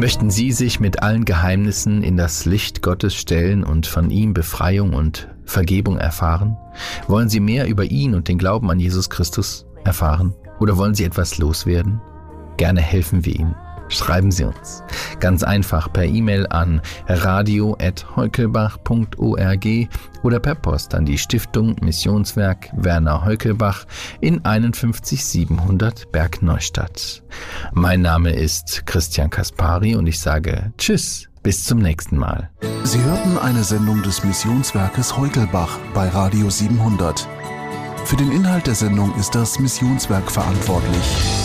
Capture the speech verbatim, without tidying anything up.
Möchten Sie sich mit allen Geheimnissen in das Licht Gottes stellen und von ihm Befreiung und Vergebung erfahren? Wollen Sie mehr über ihn und den Glauben an Jesus Christus erfahren? Oder wollen Sie etwas loswerden? Gerne helfen wir Ihnen. Schreiben Sie uns. Ganz einfach per E-Mail an radio at heukelbach punkt org oder per Post an die Stiftung Missionswerk Werner Heukelbach in einundfünfzig siebenhundert Bergneustadt. Mein Name ist Christian Kaspari und ich sage Tschüss, bis zum nächsten Mal. Sie hörten eine Sendung des Missionswerkes Heukelbach bei Radio siebenhundert. Für den Inhalt der Sendung ist das Missionswerk verantwortlich.